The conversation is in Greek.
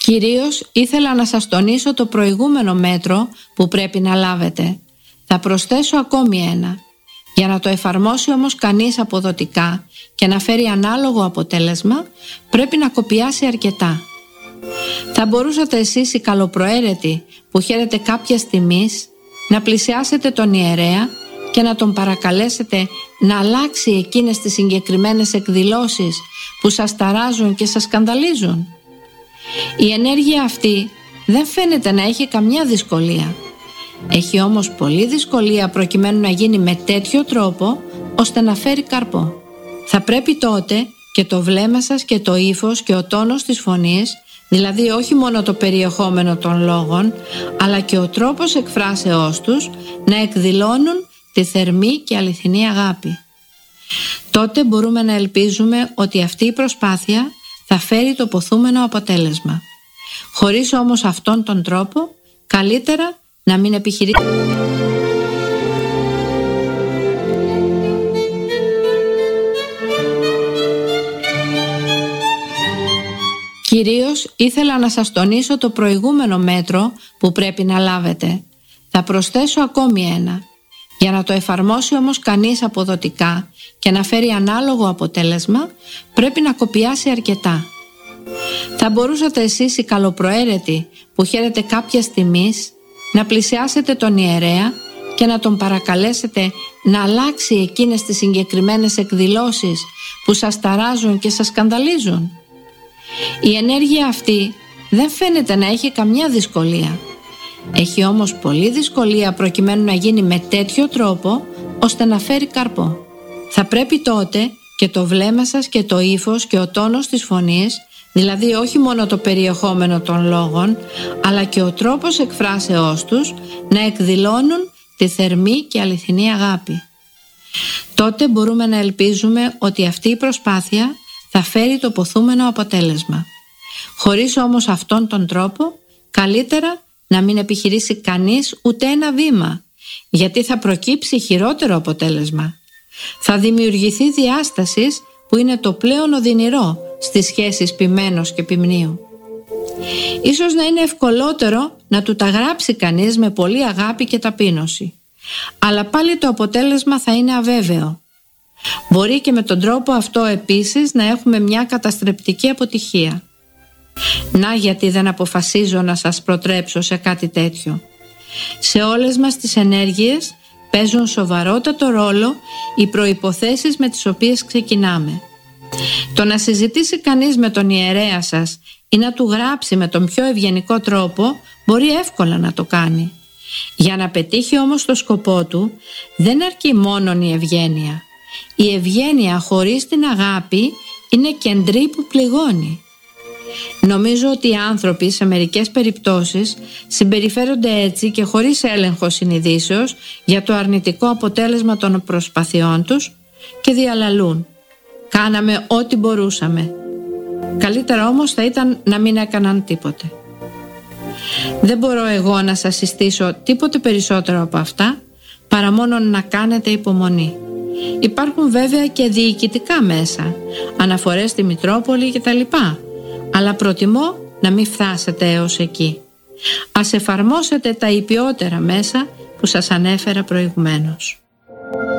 Κυρίως ήθελα να σας τονίσω το προηγούμενο μέτρο που πρέπει να λάβετε. Θα προσθέσω ακόμη ένα. Για να το εφαρμόσει όμως κανείς αποδοτικά και να φέρει ανάλογο αποτέλεσμα, πρέπει να κοπιάσει αρκετά. Θα μπορούσατε εσείς οι καλοπροαίρετοι που χαίρετε κάποιας τιμής να πλησιάσετε τον ιερέα και να τον παρακαλέσετε να αλλάξει εκείνες τις συγκεκριμένες εκδηλώσεις που σας ταράζουν και σας σκανδαλίζουν. Η ενέργεια αυτή δεν φαίνεται να έχει καμιά δυσκολία. Έχει όμως πολλή δυσκολία προκειμένου να γίνει με τέτοιο τρόπο ώστε να φέρει καρπό. Θα πρέπει τότε και το βλέμμα σας και το ύφος και ο τόνος της φωνής, δηλαδή όχι μόνο το περιεχόμενο των λόγων, αλλά και ο τρόπος εκφράσεώς τους, να εκδηλώνουν τη θερμή και αληθινή αγάπη. Τότε μπορούμε να ελπίζουμε ότι αυτή η προσπάθεια θα φέρει το ποθούμενο αποτέλεσμα. Χωρίς όμως αυτόν τον τρόπο, καλύτερα να μην επιχειρήσουμε. Κυρίως ήθελα να σας τονίσω το προηγούμενο μέτρο που πρέπει να λάβετε. Θα προσθέσω ακόμη ένα. Για να το εφαρμόσει όμως κανείς αποδοτικά και να φέρει ανάλογο αποτέλεσμα, πρέπει να κοπιάσει αρκετά. Θα μπορούσατε εσείς οι καλοπροαίρετοι που χαίρετε κάποιας τιμής να πλησιάσετε τον ιερέα και να τον παρακαλέσετε να αλλάξει εκείνες τις συγκεκριμένες εκδηλώσεις που σας ταράζουν και σας σκανδαλίζουν. Η ενέργεια αυτή δεν φαίνεται να έχει καμιά δυσκολία. Έχει όμως πολλή δυσκολία προκειμένου να γίνει με τέτοιο τρόπο ώστε να φέρει καρπό. Θα πρέπει τότε και το βλέμμα σας και το ύφος και ο τόνος της φωνής, δηλαδή όχι μόνο το περιεχόμενο των λόγων, αλλά και ο τρόπος εκφράσεώς τους, να εκδηλώνουν τη θερμή και αληθινή αγάπη. Τότε μπορούμε να ελπίζουμε ότι αυτή η προσπάθεια θα φέρει το ποθούμενο αποτέλεσμα. Χωρίς όμως αυτόν τον τρόπο, καλύτερα να μην επιχειρήσει κανείς ούτε ένα βήμα, γιατί θα προκύψει χειρότερο αποτέλεσμα. Θα δημιουργηθεί διάσταση που είναι το πλέον οδυνηρό στις σχέσεις ποιμένος και ποιμνίου. Ίσως να είναι ευκολότερο να του τα γράψει κανείς με πολλή αγάπη και ταπείνωση, αλλά πάλι το αποτέλεσμα θα είναι αβέβαιο. Μπορεί και με τον τρόπο αυτό επίσης να έχουμε μια καταστρεπτική αποτυχία. Να γιατί δεν αποφασίζω να σας προτρέψω σε κάτι τέτοιο. Σε όλες μας τις ενέργειες παίζουν σοβαρότατο ρόλο οι προϋποθέσεις με τις οποίες ξεκινάμε. Το να συζητήσει κανείς με τον ιερέα σας ή να του γράψει με τον πιο ευγενικό τρόπο μπορεί εύκολα να το κάνει. Για να πετύχει όμως το σκοπό του δεν αρκεί μόνον η ευγένεια. Η ευγένεια χωρίς την αγάπη είναι κεντρή που πληγώνει. Νομίζω ότι οι άνθρωποι σε μερικές περιπτώσεις συμπεριφέρονται έτσι και χωρίς έλεγχο συνειδήσεως για το αρνητικό αποτέλεσμα των προσπαθειών τους και διαλαλούν. Κάναμε ό,τι μπορούσαμε. Καλύτερα όμως θα ήταν να μην έκαναν τίποτε. Δεν μπορώ εγώ να σας συστήσω τίποτε περισσότερο από αυτά, παρά μόνο να κάνετε υπομονή. Υπάρχουν βέβαια και διοικητικά μέσα, αναφορές στη Μητρόπολη κτλ. Αλλά προτιμώ να μην φτάσετε έως εκεί. Ας εφαρμόσετε τα υπιότερα μέσα που σας ανέφερα προηγουμένως.